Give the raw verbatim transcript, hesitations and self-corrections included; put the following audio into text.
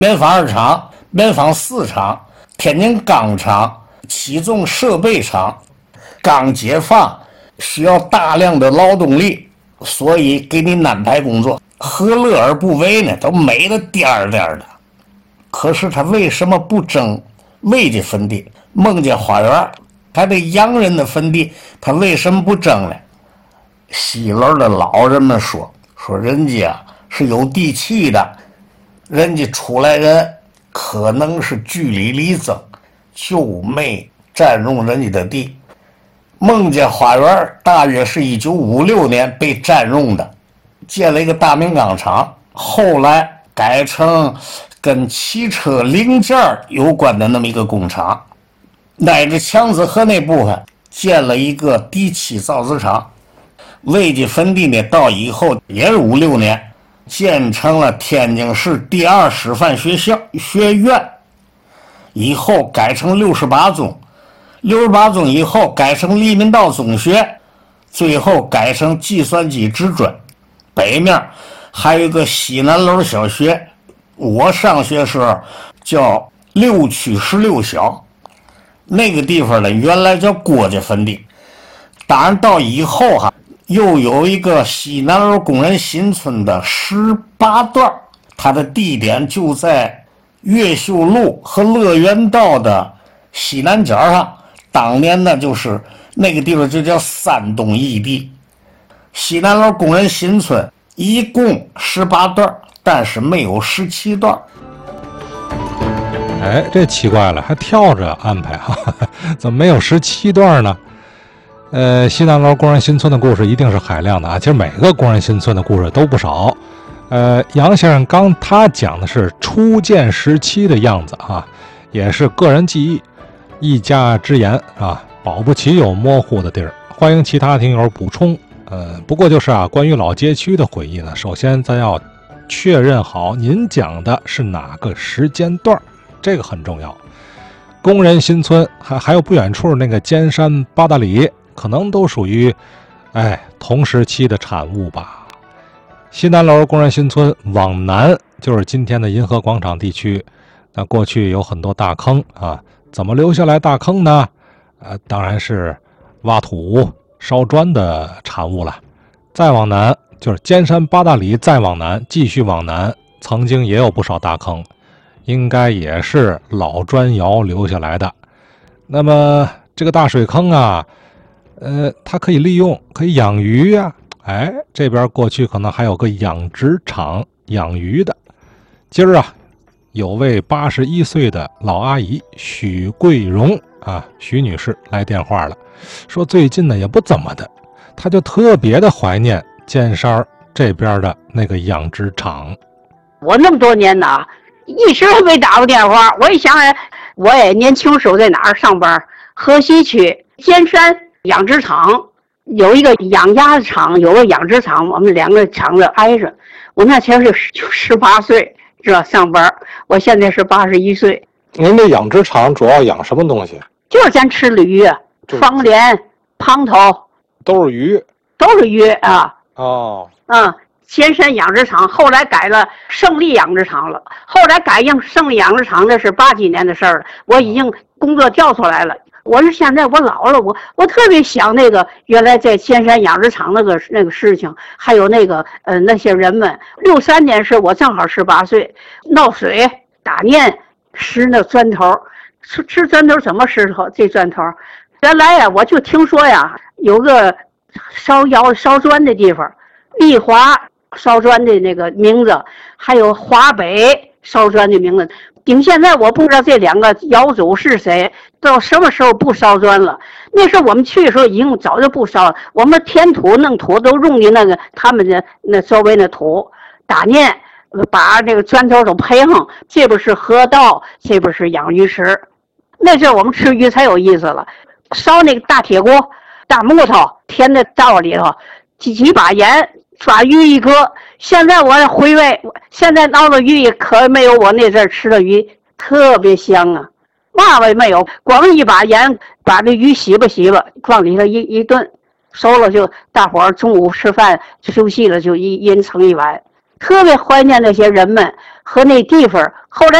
棉纺二厂、棉纺四厂、天津钢厂、起重设备厂。刚解放需要大量的劳动力，所以给你安排工作，何乐而不为呢？都美得颠儿颠儿的。可是他为什么不争魏家坟地、孟家花园，他这洋人的坟地，他为什么不争呢？西楼的老人们说，说人家是有地气的，人家出来人可能是据理力争，就没占用人家的地。孟家花园大约是一九五六年被占用的，建了一个大明钢厂，后来改成跟汽车零件有关的那么一个工厂。挨着强子河那部分建了一个第七造纸厂。魏家坟地呢，到以后也是五六年建成了天津市第二师范学校学院，以后改成六十八中。六十八中以后改成黎民道中学，最后改成计算机职专。北面还有一个西南楼小学，我上学时候叫六区十六小，那个地方呢原来叫郭家坟地。当然到以后哈、啊，又有一个西南楼工人新村的十八段，它的地点就在越秀路和乐园道的西南角上。当年呢，就是那个地方就叫山东义地。西南楼工人新村一共十八段，但是没有十七段。 哎，这奇怪了，还跳着安排哈、啊，怎么没有十七段呢？呃，西南楼工人新村的故事一定是海量的啊，其实每个工人新村的故事都不少。呃，杨先生刚他讲的是初建时期的样子啊，也是个人记忆。一家之言啊，保不齐有模糊的地儿，欢迎其他听友补充。呃，不过就是啊，关于老街区的回忆呢，首先咱要确认好您讲的是哪个时间段，这个很重要。工人新村还还有不远处那个尖山八大里，可能都属于哎同时期的产物吧。西南楼工人新村往南就是今天的银河广场地区，那过去有很多大坑啊。怎么留下来大坑呢？呃，当然是挖土烧砖的产物了。再往南就是尖山八大里，再往南继续往南，曾经也有不少大坑，应该也是老砖窑留下来的。那么这个大水坑啊，呃，它可以利用，可以养鱼呀、啊。哎，这边过去可能还有个养殖场养鱼的。今儿啊。有位八十一岁的老阿姨许桂荣啊，许女士来电话了，说最近呢也不怎么的，她就特别的怀念尖山这边的那个养殖场。 我那么多年呢，一直没打过电话。我一想，我也年轻时候在哪儿上班？河西区尖山养殖场有一个养鸭子场，有个养殖场，我们两个厂子挨着。我那前是十八岁。知道上班，我现在是八十一岁。 您这养殖场主要养什么东西？ 就是咱吃的鱼，方莲、胖头， 都是鱼， 都是鱼啊。 哦， 嗯，尖山养殖场后来改了胜利养殖场了，后来改用胜利养殖场那是八几年的事儿了，我已经工作调出来了。我是现在我老了，我我特别想那个原来在尖山养殖场那个那个事情，还有那个呃那些人们。六三年时我正好十八岁，闹水打念拾那砖头，吃吃砖头怎么拾头？这砖头原来呀，我就听说呀，有个烧窑烧砖的地方，丽华烧砖的那个名字，还有华北烧砖的名字。顶现在我不知道这两个窑主是谁，到什么时候不烧砖了？那时候我们去的时候已经早就不烧了，我们填土弄土都用的那个他们的那周围的土打念，把这个砖头都配上，这边是河道，这边是养鱼池。那阵我们吃鱼才有意思了，烧那个大铁锅，大木头填在灶里头，几几把盐。抓鱼一颗，现在我回味，现在熬的鱼也可没有我那阵吃的鱼特别香啊，嘛味没有，光一把盐把这鱼洗吧洗吧，往里头一一炖，熟了就大伙儿中午吃饭休息了就一人盛一碗， 特别怀念那些人们和那地方。后来